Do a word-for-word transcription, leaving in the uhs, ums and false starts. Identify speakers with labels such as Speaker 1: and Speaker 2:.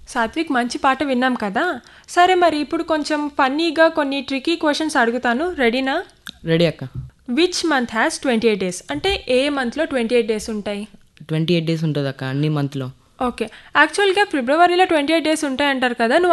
Speaker 1: సాత్విక్ మంచి పాట విన్నాం కదా. సరే మరి ఇప్పుడు కొంచెం ఫన్నీగా కొన్ని ట్రికీ క్వశ్చన్స్ అడుగుతాను, రెడీనా?
Speaker 2: రెడీ అక్క.
Speaker 1: Which month has twenty eight days? అంటే ఏ మంత్లో ట్వంటీ ఎయిట్ డేస్ ఉంటాయి?
Speaker 2: ట్వంటీ ఎయిట్ డేస్ ఉంటుంది అక్క అన్ని మంత్లో.
Speaker 1: ఓకే, యాక్చువల్గా ఫిబ్రవరిలో ట్వంటీ ఎయిట్ డేస్ ఉంటాయి అంటారు కదా, నువ్వు